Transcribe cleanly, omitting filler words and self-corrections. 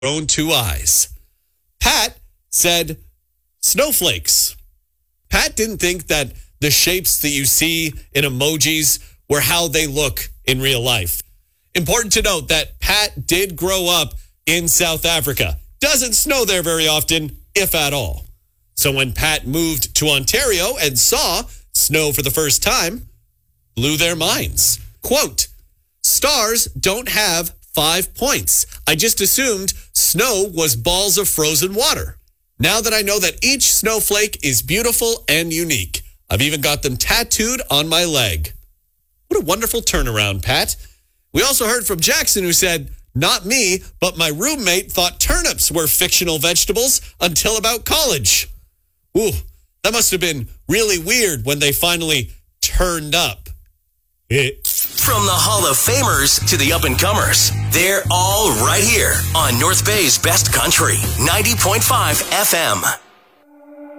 own two eyes. Pat said snowflakes. Pat didn't think that the shapes that you see in emojis were how they look in real life. Important to note that Pat did grow up in South Africa. Doesn't snow there very often, if at all. So when Pat moved to Ontario and saw snow for the first time, blew their minds. Quote, "Stars don't have 5 points. I just assumed snow was balls of frozen water. Now that I know that each snowflake is beautiful and unique, I've even got them tattooed on my leg." What a wonderful turnaround, Pat. We also heard from Jackson, who said, "Not me, but my roommate thought turnips were fictional vegetables until about college." Ooh, that must have been really weird when they finally turned up. From the Hall of Famers to the up-and-comers, they're all right here on North Bay's Best Country, 90.5 FM.